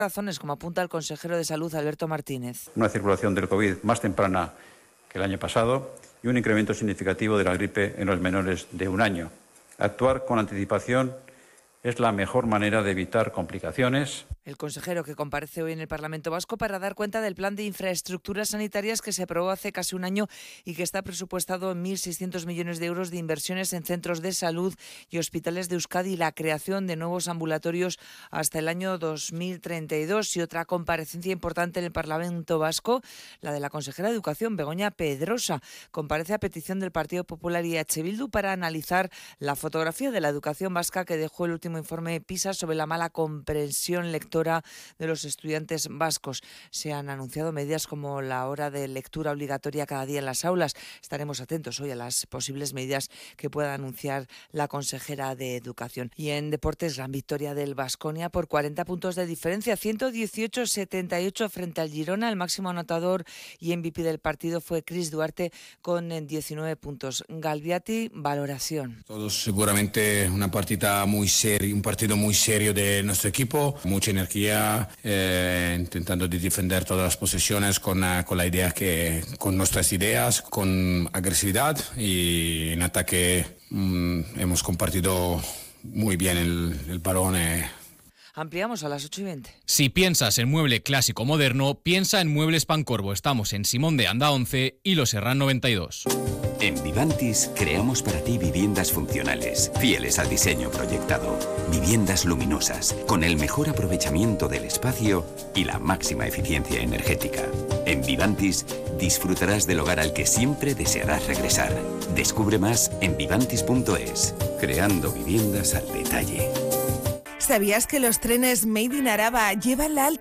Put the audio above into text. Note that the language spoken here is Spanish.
razones, como apunta el consejero de Salud, Alberto Martínez. Una circulación del COVID más temprana que el año pasado y un incremento significativo de la gripe en los menores de 1 año. Actuar con anticipación es la mejor manera de evitar complicaciones. El consejero, que comparece hoy en el Parlamento Vasco para dar cuenta del plan de infraestructuras sanitarias que se aprobó hace casi 1 año y que está presupuestado en 1.600 millones de euros de inversiones en centros de salud y hospitales de Euskadi y la creación de nuevos ambulatorios hasta el año 2032. Y otra comparecencia importante en el Parlamento Vasco, la de la consejera de Educación, Begoña Pedrosa. Comparece a petición del Partido Popular y H. Bildu para analizar la fotografía de la educación vasca que dejó el último informe PISA sobre la mala comprensión lectora de los estudiantes vascos. Se han anunciado medidas como la hora de lectura obligatoria cada día en las aulas. Estaremos atentos hoy a las posibles medidas que pueda anunciar la consejera de Educación. Y en deportes, gran victoria del Baskonia por 40 puntos de diferencia, 118-78 frente al Girona. El máximo anotador y MVP del partido fue Chris Duarte con 19 puntos. Galbiati, valoración. Todos seguramente una partida muy seria, un partido muy serio de nuestro equipo, mucha energía, intentando de defender todas las posesiones con la idea con nuestras ideas, con agresividad, y en ataque hemos compartido muy bien el balón. Ampliamos a las 8:20. Si piensas en mueble clásico moderno, piensa en Muebles Pancorbo. Estamos en Simón de Anda 11 y Los Herrán 92. En Vivantis creamos para ti viviendas funcionales, fieles al diseño proyectado. Viviendas luminosas, con el mejor aprovechamiento del espacio y la máxima eficiencia energética. En Vivantis disfrutarás del hogar al que siempre desearás regresar. Descubre más en vivantis.es, creando viviendas al detalle. ¿Sabías que los trenes Made in Araba llevan la alta